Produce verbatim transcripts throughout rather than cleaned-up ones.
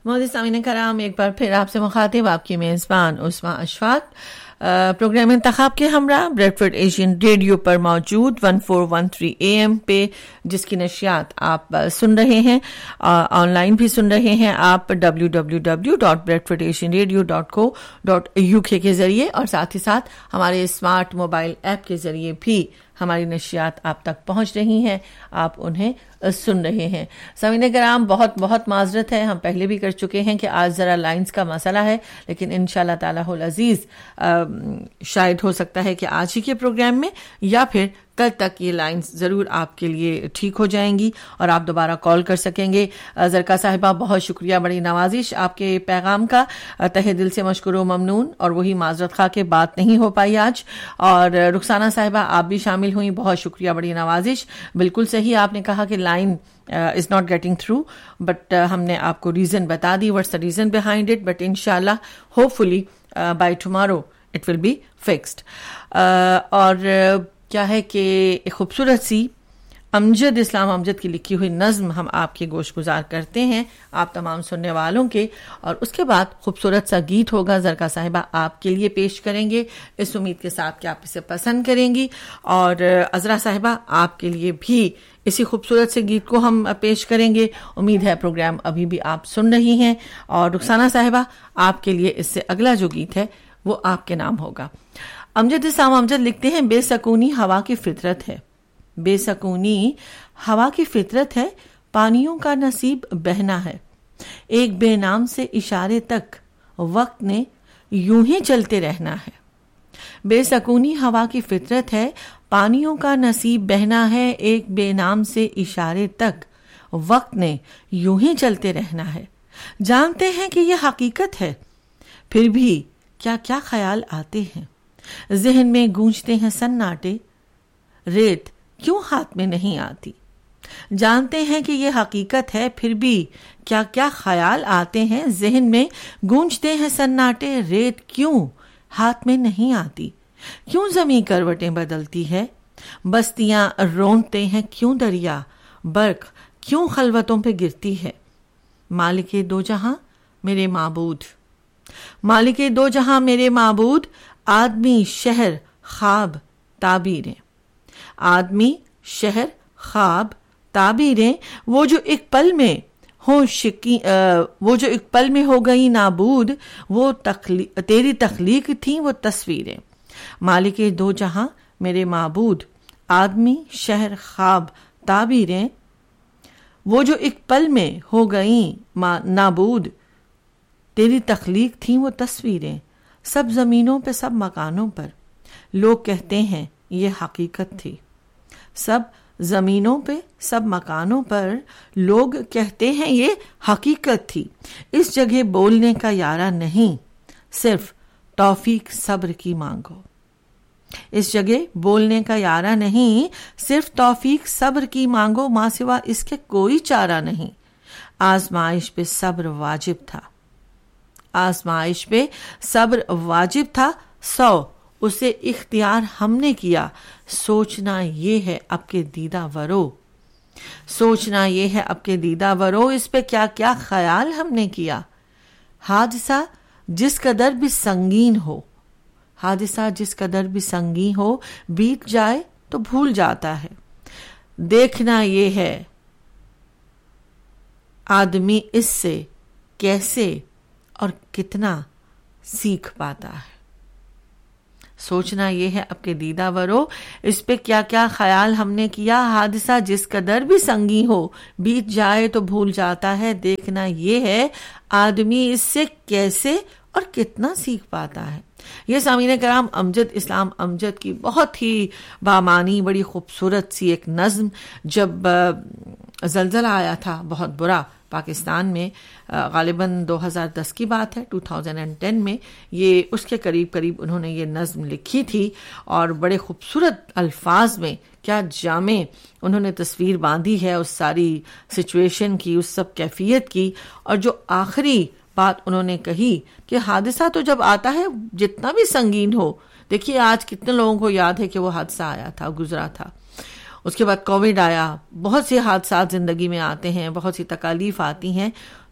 मोहम्मद सामीन कराम, एक बार फिर आपसे मुखातिब आपकी मेज़बान उस्मा अशफाक। प्रोग्राम इंतखाब के हमरा ब्रेडफोर्ड एशियन रेडियो पर मौजूद one four one three A M पे, जिसकी नशियात आप सुन रहे हैं, ऑनलाइन भी सुन रहे हैं आप W W W dot Bradford Asian radio dot co dot U के के ज़रिए, और साथ ही साथ हमारे स्मार्ट मोबाइल ऐप के ज़रिए भी हमारी नशियात आप तक पहुंच रही हैं, आप उन्हें सुन रहे हैं। सामीन कराम, बहुत बहुत माजरत है, हम पहले भी कर चुके हैं कि आज ज़रा लाइंस का मसला है, लेकिन इंशाल्लाह ताला हुल अजीज़ शायद हो सकता है कि आज ही के प्रोग्राम में या फिर कल तक ये लाइंस ज़रूर आपके लिए ठीक हो जाएंगी और आप दोबारा कॉल कर सकेंगे। ज़रका साहिबा, बहुत शुक्रिया, बड़ी नवाजिश आपके पैगाम का, तहे दिल से मशकूर व ममनून, और वही माजरत खा के बात नहीं हो पाई आज। और रुखसाना साहिबा, आप भी शामिल हुई, बहुत शुक्रिया, बड़ी नवाजिश। बिल्कुल सही आपने कहा कि line is not getting through, but हमने आपको रीज़न बता दी, what's the reason behind it, but इंशाल्लाह hopefully by tomorrow it will be fixed. और क्या है कि एक खूबसूरत सी अमजद इस्लाम अमजद की लिखी हुई नज़्म हम आपके गोश गुजार करते हैं, आप तमाम सुनने वालों के, और उसके बाद खूबसूरत सा गीत होगा ज़रका साहिबा आपके लिए पेश करेंगे, इस उम्मीद के साथ कि आप इसे पसंद करेंगी। और अज़रा साहिबा, आपके लिए भी इसी खूबसूरत से गीत को हम पेश करेंगे। उम्मीद है प्रोग्राम अभी भी आप सुन रही हैं। और रुखसाना साहिबा, आपके लिए इससे अगला जो गीत है वो आपके नाम होगा। अमजद इस्लाम अमजद लिखते हैं, बेसकूनी हवा की फितरत है, बेसकूनी हवा की फितरत है, पानियों का नसीब बहना है, एक बेनाम से इशारे तक वक्त ने यूं ही चलते रहना है। बेसकूनी हवा की फितरत है, पानियों का नसीब बहना है, एक बेनाम से इशारे तक वक्त ने यूं ही चलते रहना है। जानते हैं कि यह हकीकत है, फिर भी क्या क्या ख्याल आते हैं, जहन में गूंजते हैं सन्नाटे, रेत क्यों हाथ में नहीं आती। जानते हैं कि ये हकीकत है, फिर भी क्या क्या ख्याल आते हैं, जहन में गूंजते हैं सन्नाटे, रेत क्यों हाथ में नहीं आती। क्यों ज़मीं करवटें बदलती है, बस्तियां रोंदते हैं क्यों दरिया, बर्क क्यों खलवतों पे गिरती है। मालिके दो जहां मेरे माबूद, मालिके दो जहां मेरे माबूद, आदमी शहर ख्वाब ताबीरें, आदमी शहर ख्वाब ताबीरें, वो जो एक पल में हो शिकी वो जो एक पल में हो गई नाबूद, वो तखली, तेरी तख्लीक थी वो तस्वीरें। मालिके दो जहां मेरे माबूद, आदमी शहर ख्वाब ताबीरें, वो जो एक पल में हो गई नाबूद, तेरी तख्लीक थी वो तस्वीरें। सब जमीनों पे सब मकानों पर लोग कहते हैं ये हकीकत थी, सब जमीनों पे सब मकानों पर लोग कहते हैं ये हकीकत थी। इस जगह बोलने का यारा नहीं, सिर्फ तौफीक सब्र की मांगो। इस जगह बोलने का यारा नहीं, सिर्फ तौफीक सब्र की मांगो, मां सिवा इसके कोई चारा नहीं। आजमाइश पे सब्र वाजिब था, आजमाइश पे सब्र वाजिब था, सौ उसे इख्तियार हमने किया। सोचना ये है अब के दीदा वरो, सोचना ये है अब के दीदा वरो, इस पे क्या क्या ख्याल हमने किया। हादसा जिस कदर भी संगीन हो, हादसा जिस कदर भी संगीन हो, बीत जाए तो भूल जाता है। देखना ये है आदमी इससे कैसे और कितना सीख पाता है। सोचना ये है अब के दीदा वरो, इस पे क्या क्या ख्याल हमने किया। हादसा जिस कदर भी संगी हो, बीत जाए तो भूल जाता है। देखना ये है आदमी इससे कैसे और कितना सीख पाता है। ये सामीन कराम अमजद इस्लाम अमजद की बहुत ही बामानी, बड़ी खूबसूरत सी एक नज़्म। जब ज़लज़ला आया था बहुत बुरा पाकिस्तान में, गालिबन दो हज़ार दस की बात है, दो हज़ार दस में, ये उसके करीब करीब उन्होंने ये नज़्म लिखी थी, और बड़े खूबसूरत अल्फाज में क्या जामे उन्होंने तस्वीर बांधी है उस सारी सिचुएशन की, उस सब कैफियत की। और जो आखिरी बात उन्होंने कही कि हादसा तो जब आता है जितना भी संगीन हो, देखिए आज कितने लोगों को याद है कि वो हादसा आया था, गुजरा था। उसके बाद कोविड आया, बहुत से हादसा जिंदगी में आते हैं, बहुत सी तकालीफ आती हैं,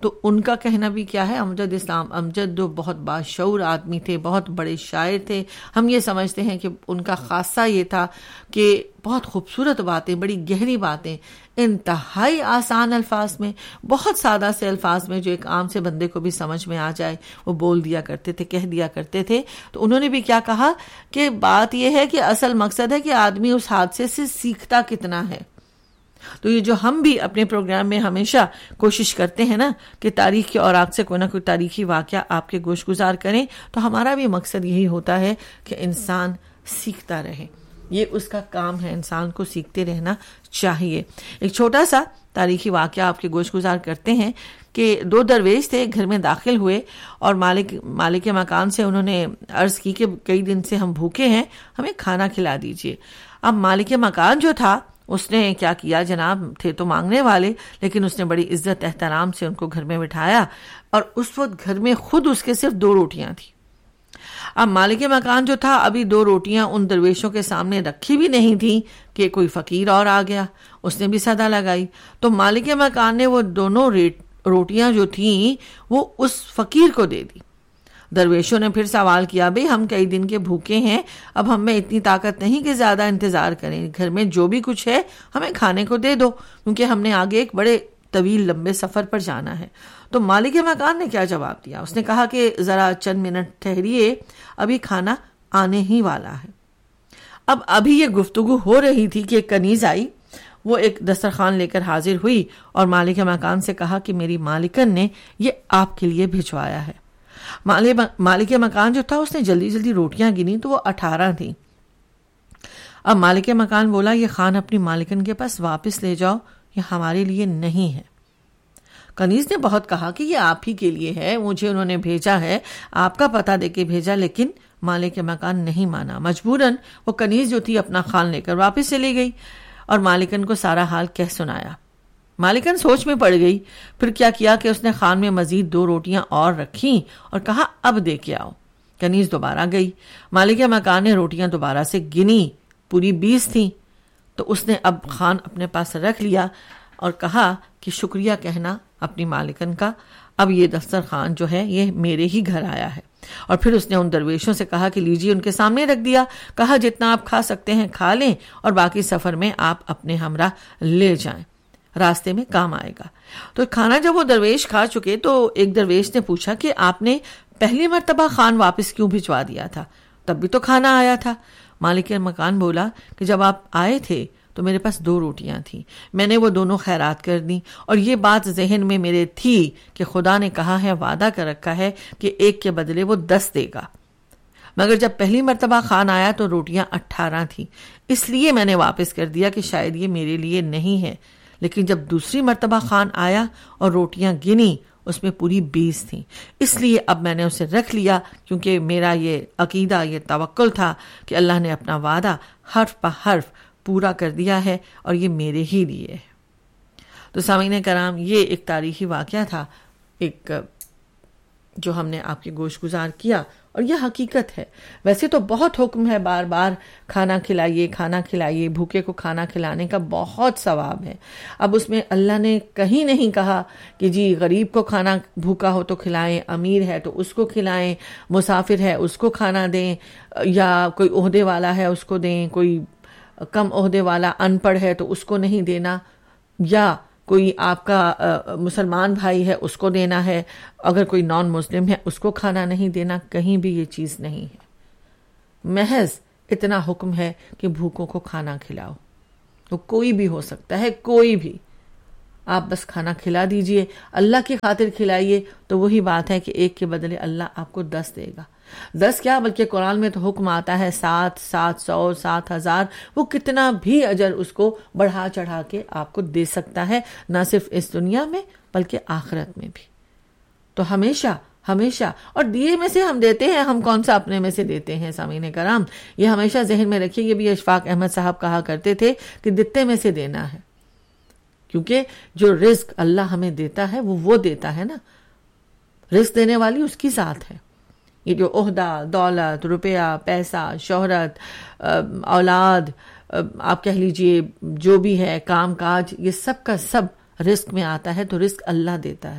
تو ان کا کہنا بھی کیا ہے، امجد اسلام امجد جو بہت باشعور آدمی تھے، بہت بڑے شاعر تھے، ہم یہ سمجھتے ہیں کہ ان کا خاصہ یہ تھا کہ بہت خوبصورت باتیں، بڑی گہری باتیں انتہائی آسان الفاظ میں، بہت سادہ سے الفاظ میں جو ایک عام سے بندے کو بھی سمجھ میں آ جائے وہ بول دیا کرتے تھے، کہہ دیا کرتے تھے۔ تو انہوں نے بھی کیا کہا کہ بات یہ ہے کہ اصل مقصد ہے کہ آدمی اس حادثے سے سیکھتا کتنا ہے۔ تو یہ جو ہم بھی اپنے پروگرام میں ہمیشہ کوشش کرتے ہیں نا کہ تاریخ کے اوراق سے کوئی نہ کوئی تاریخی واقعہ آپ کے گوش گزار کریں، تو ہمارا بھی مقصد یہی ہوتا ہے کہ انسان سیکھتا رہے، یہ اس کا کام ہے، انسان کو سیکھتے رہنا چاہیے۔ ایک چھوٹا سا تاریخی واقعہ آپ کے گوش گزار کرتے ہیں کہ دو درویش تھے، گھر میں داخل ہوئے اور مالک مالک مکان سے انہوں نے عرض کی کہ کئی دن سے ہم بھوکے ہیں، ہمیں کھانا کھلا دیجئے۔ اب مالک مکان جو تھا اس نے کیا کیا جناب، تھے تو مانگنے والے، لیکن اس نے بڑی عزت احترام سے ان کو گھر میں بٹھایا، اور اس وقت گھر میں خود اس کے صرف دو روٹیاں تھیں۔ اب مالک مکان جو تھا ابھی دو روٹیاں ان درویشوں کے سامنے رکھی بھی نہیں تھیں کہ کوئی فقیر اور آ گیا، اس نے بھی صدا لگائی۔ تو مالک مکان نے وہ دونوں روٹیاں جو تھیں وہ اس فقیر کو دے دی۔ درویشوں نے پھر سوال کیا، بھئی ہم کئی دن کے بھوکے ہیں، اب ہم میں اتنی طاقت نہیں کہ زیادہ انتظار کریں، گھر میں جو بھی کچھ ہے ہمیں کھانے کو دے دو، کیونکہ ہم نے آگے ایک بڑے طویل لمبے سفر پر جانا ہے۔ تو مالک مکان نے کیا جواب دیا؟ اس نے کہا کہ ذرا چند منٹ ٹھہریے، ابھی کھانا آنے ہی والا ہے۔ اب ابھی یہ گفتگو ہو رہی تھی کہ ایک کنیز آئی، وہ ایک دسترخوان لے کر حاضر ہوئی اور مالک مکان سے کہا کہ میری مالکن نے یہ آپ کے لیے بھجوایا ہے۔ مالک مکان جو تھا اس نے جلدی جلدی روٹیاں گنی تو وہ اٹھارہ تھیں۔ اب مالک مکان بولا، یہ خان اپنی مالکن کے پاس واپس لے جاؤ، یہ ہمارے لیے نہیں ہے۔ کنیز نے بہت کہا کہ یہ آپ ہی کے لیے ہے، مجھے انہوں نے بھیجا ہے، آپ کا پتہ دے کے بھیجا، لیکن مالک مکان نہیں مانا۔ مجبوراً وہ کنیز جو تھی اپنا خان لے کر واپس چلی گئی اور مالکن کو سارا حال کہہ سنایا۔ مالکن سوچ میں پڑ گئی، پھر کیا کیا کہ اس نے خان میں مزید دو روٹیاں اور رکھیں اور کہا اب دے کے آؤ۔ کنیز دوبارہ گئی، مالک مکان نے روٹیاں دوبارہ سے گنی، پوری بیس تھیں۔ تو اس نے اب خان اپنے پاس رکھ لیا اور کہا کہ شکریہ کہنا اپنی مالکن کا، اب یہ دسترخوان جو ہے یہ میرے ہی گھر آیا ہے۔ اور پھر اس نے ان درویشوں سے کہا کہ لیجیے، ان کے سامنے رکھ دیا، کہا جتنا آپ کھا سکتے ہیں کھا لیں اور باقی سفر میں آپ اپنے ہمراہ لے جائیں، راستے میں کام آئے گا۔ تو کھانا جب وہ درویش کھا چکے تو ایک درویش نے پوچھا کہ آپ نے پہلی مرتبہ خان واپس کیوں بھجوا دیا تھا؟ تب بھی تو کھانا آیا تھا۔ مالک مکان بولا کہ جب آپ آئے تھے تو میرے پاس دو روٹیاں تھیں، میں نے وہ دونوں خیرات کر دیں، اور یہ بات ذہن میں میرے تھی کہ خدا نے کہا ہے، وعدہ کر رکھا ہے کہ ایک کے بدلے وہ دس دے گا۔ مگر جب پہلی مرتبہ خان آیا تو روٹیاں اٹھارہ تھیں، اس لیے میں نے واپس کر دیا کہ شاید یہ میرے لیے نہیں ہے۔ لیکن جب دوسری مرتبہ خان آیا اور روٹیاں گنی، اس میں پوری بیس تھیں، اس لیے اب میں نے اسے رکھ لیا، کیونکہ میرا یہ عقیدہ، یہ توکل تھا کہ اللہ نے اپنا وعدہ حرف پہ حرف پورا کر دیا ہے اور یہ میرے ہی لیے ہے۔ تو سامعین کرام، یہ ایک تاریخی واقعہ تھا، ایک جو ہم نے آپ کے گوش گزار کیا، اور یہ حقیقت ہے۔ ویسے تو بہت حکم ہے، بار بار کھانا کھلائیے، کھانا کھلائیے، بھوکے کو کھانا کھلانے کا بہت ثواب ہے۔ اب اس میں اللہ نے کہیں نہیں کہا کہ جی غریب کو کھانا بھوکا ہو تو کھلائیں، امیر ہے تو اس کو کھلائیں، مسافر ہے اس کو کھانا دیں، یا کوئی عہدے والا ہے اس کو دیں، کوئی کم عہدے والا ان پڑھ ہے تو اس کو نہیں دینا، یا کوئی آپ کا مسلمان بھائی ہے اس کو دینا ہے، اگر کوئی نان مسلم ہے اس کو کھانا نہیں دینا، کہیں بھی یہ چیز نہیں ہے۔ محض اتنا حکم ہے کہ بھوکوں کو کھانا کھلاؤ، وہ کوئی بھی ہو سکتا ہے، کوئی بھی، آپ بس کھانا کھلا دیجئے، اللہ کی خاطر کھلائیے، تو وہی بات ہے کہ ایک کے بدلے اللہ آپ کو دس دے گا۔ دس کیا، بلکہ قرآن میں تو حکم آتا ہے سات، سات سو، سات ہزار، وہ کتنا بھی اجر اس کو بڑھا چڑھا کے آپ کو دے سکتا ہے، نہ صرف اس دنیا میں بلکہ آخرت میں بھی۔ تو ہمیشہ ہمیشہ، اور دیے میں سے ہم دیتے ہیں، ہم کون سا اپنے میں سے دیتے ہیں سامعین کرام، یہ ہمیشہ ذہن میں رکھیے۔ یہ بھی اشفاق احمد صاحب کہا کرتے تھے کہ دتے میں سے دینا ہے، کیونکہ جو رزق اللہ ہمیں دیتا ہے وہ وہ دیتا ہے نا، رزق دینے والی اس کی ذات ہے۔ یہ جو عہدہ، دولت، روپیہ، پیسہ، شہرت، اولاد، آپ کہہ لیجئے جو بھی ہے، کام کاج، یہ سب کا سب رزق میں آتا ہے، تو رزق اللہ دیتا ہے۔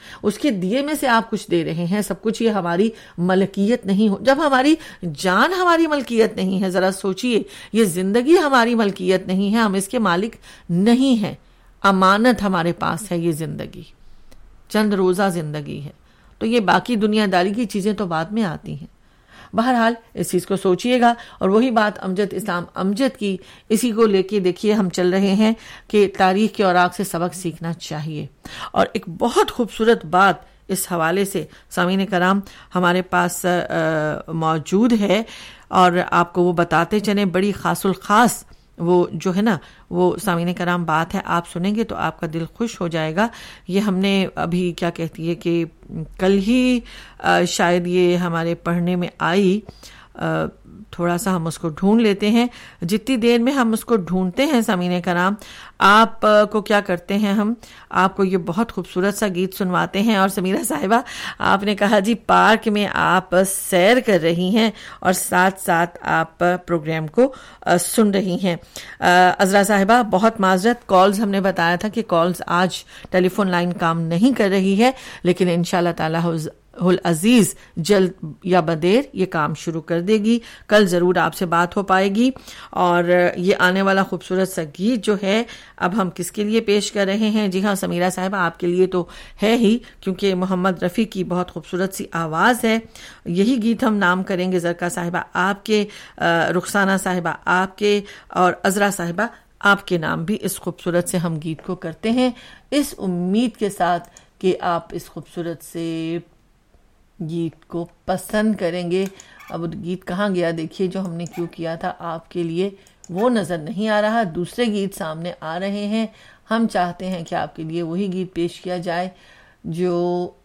اس کے دیے میں سے آپ کچھ دے رہے ہیں. سب کچھ یہ ہماری ملکیت نہیں ہو. جب ہماری جان ہماری ملکیت نہیں ہے, ذرا سوچئے, یہ زندگی ہماری ملکیت نہیں ہے, ہم اس کے مالک نہیں ہیں, امانت ہمارے پاس ہے یہ زندگی, چند روزہ زندگی ہے. تو یہ باقی دنیا داری کی چیزیں تو بعد میں آتی ہیں. بہرحال اس چیز کو سوچئے گا. اور وہی بات امجد اسلام امجد کی, اسی کو لے کے دیکھیے ہم چل رہے ہیں کہ تاریخ کے اوراق سے سبق سیکھنا چاہیے. اور ایک بہت خوبصورت بات اس حوالے سے سامعین کرام ہمارے پاس موجود ہے, اور آپ کو وہ بتاتے چلیں. بڑی خاص الخاص وہ جو ہے نا وہ سامعین کرام بات ہے, آپ سنیں گے تو آپ کا دل خوش ہو جائے گا. یہ ہم نے ابھی کیا کہتی ہے کہ کل ہی شاید یہ ہمارے پڑھنے میں آئی, تھوڑا سا ہم اس کو ڈھونڈ لیتے ہیں. جتنی دیر میں ہم اس کو ڈھونڈتے ہیں سامعین کرام, آپ کو کیا کرتے ہیں, ہم آپ کو یہ بہت خوبصورت سا گیت سنواتے ہیں. اور سمیرہ صاحبہ آپ نے کہا جی پارک میں آپ سیر کر رہی ہیں اور ساتھ ساتھ آپ پروگرام کو سن رہی ہیں. عذرا صاحبہ بہت معذرت, کالز ہم نے بتایا تھا کہ کالز آج ٹیلی فون لائن کام نہیں کر رہی ہے, لیکن انشاءاللہ تعالی العزیز جلد یا بدیر یہ کام شروع کر دے گی. کل ضرور آپ سے بات ہو پائے گی. اور یہ آنے والا خوبصورت سا گیت جو ہے اب ہم کس کے لیے پیش کر رہے ہیں؟ جی ہاں سمیرہ صاحبہ آپ کے لیے تو ہے ہی, کیونکہ محمد رفیع کی بہت خوبصورت سی آواز ہے. یہی گیت ہم نام کریں گے زرکا صاحبہ آپ کے, رخسانہ صاحبہ آپ کے, اور عذرا صاحبہ آپ کے نام بھی اس خوبصورت سے ہم گیت کو کرتے ہیں, اس امید کے ساتھ کہ آپ اس خوبصورت سے گیت کو پسند کریں گے. اب گیت کہاں گیا دیکھیے, جو ہم نے کیوں کیا تھا آپ کے لیے وہ نظر نہیں آ رہا. دوسرے گیت سامنے آ رہے ہیں. ہم چاہتے ہیں کہ آپ کے لیے وہی گیت پیش کیا جائے جو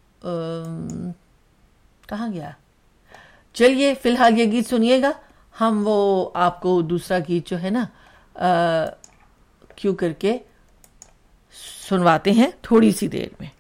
کہاں گیا. چلیے فی الحال یہ گیت سنیے گا, ہم وہ آپ کو دوسرا گیت جو ہے نا کیوں کر کے سنواتے ہیں تھوڑی سی دیر میں.